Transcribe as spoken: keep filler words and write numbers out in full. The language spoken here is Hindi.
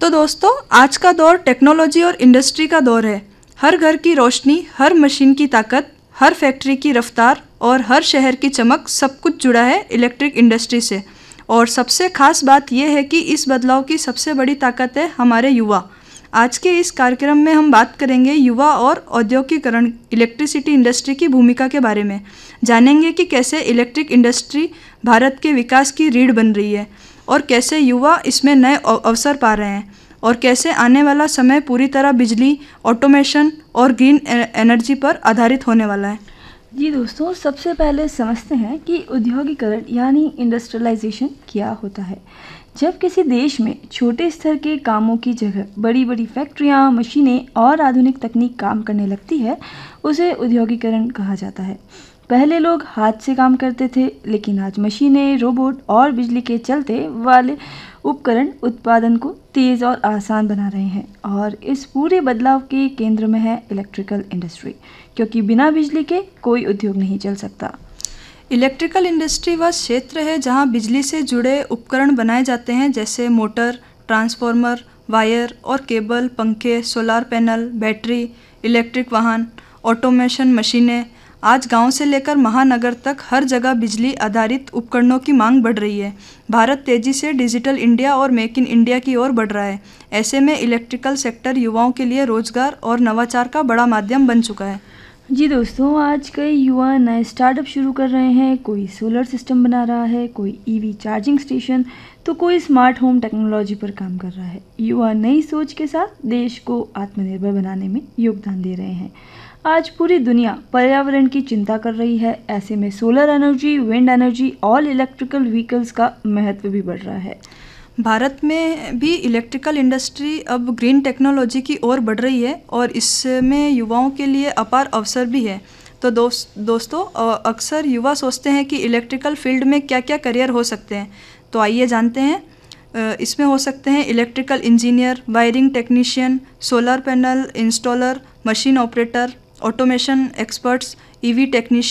तो दोस्तों, आज का दौर टेक्नोलॉजी और इंडस्ट्री का दौर है। हर घर की रोशनी, हर मशीन की ताकत, हर फैक्ट्री की रफ्तार और हर शहर की चमक, सब कुछ जुड़ा है इलेक्ट्रिक इंडस्ट्री से। और सबसे खास बात यह है कि इस बदलाव की सबसे बड़ी ताकत है हमारे युवा। आज के इस कार्यक्रम में हम बात करेंगे युवा और औद्योगिकरण, इलेक्ट्रिसिटी इंडस्ट्री की भूमिका के बारे में। जानेंगे कि कैसे इलेक्ट्रिक इंडस्ट्री भारत के विकास की रीढ़ बन रही है और कैसे युवा इसमें नए अवसर पा रहे हैं और कैसे आने वाला समय पूरी तरह बिजली, ऑटोमेशन और ग्रीन एनर्जी पर आधारित होने वाला है। जी दोस्तों, सबसे पहले समझते हैं कि औद्योगिकरण यानी इंडस्ट्रियलाइजेशन क्या होता है। जब किसी देश में छोटे स्तर के कामों की जगह बड़ी बड़ी फैक्ट्रियाँ, मशीनें और आधुनिक तकनीक काम करने लगती है, उसे औद्योगिकरण कहा जाता है। पहले लोग हाथ से काम करते थे, लेकिन आज मशीनें, रोबोट और बिजली के चलते वाले उपकरण उत्पादन को तेज़ और आसान बना रहे हैं। और इस पूरे बदलाव के केंद्र में है इलेक्ट्रिकल इंडस्ट्री, क्योंकि बिना बिजली के कोई उद्योग नहीं चल सकता। इलेक्ट्रिकल इंडस्ट्री वह क्षेत्र है जहां बिजली से जुड़े उपकरण बनाए जाते हैं, जैसे मोटर, ट्रांसफार्मर, वायर और केबल, पंखे, सोलार पैनल, बैटरी, इलेक्ट्रिक वाहन, ऑटोमेशन मशीनें। आज गांव से लेकर महानगर तक हर जगह बिजली आधारित उपकरणों की मांग बढ़ रही है। भारत तेजी से डिजिटल इंडिया और मेक इन इंडिया की ओर बढ़ रहा है। ऐसे में इलेक्ट्रिकल सेक्टर युवाओं के लिए रोजगार और नवाचार का बड़ा माध्यम बन चुका है। जी दोस्तों, आज कई युवा नए स्टार्टअप शुरू कर रहे हैं। कोई सोलर सिस्टम बना रहा है, कोई ईवी चार्जिंग स्टेशन, तो कोई स्मार्ट होम टेक्नोलॉजी पर काम कर रहा है। युवा नई सोच के साथ देश को आत्मनिर्भर बनाने में योगदान दे रहे हैं। आज पूरी दुनिया पर्यावरण की चिंता कर रही है। ऐसे में सोलर एनर्जी, विंड एनर्जी और इलेक्ट्रिकल व्हीकल्स का महत्व भी बढ़ रहा है। भारत में भी इलेक्ट्रिकल इंडस्ट्री अब ग्रीन टेक्नोलॉजी की ओर बढ़ रही है और इसमें युवाओं के लिए अपार अवसर भी है। तो दोस्त दोस्तों अक्सर युवा सोचते हैं कि इलेक्ट्रिकल फील्ड में क्या क्या करियर हो सकते हैं। तो आइए जानते हैं। इसमें हो सकते हैं electrical engineer, wiring technician, solar panel installer, machine operator, automation experts, EV technician,